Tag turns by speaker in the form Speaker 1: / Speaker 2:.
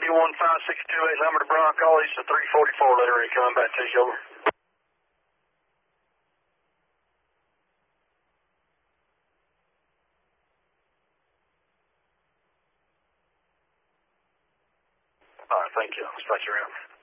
Speaker 1: 15628, number to Brock, call East of 344, letter A, coming back to you, over. All right, thank you. I'll dispatch you around.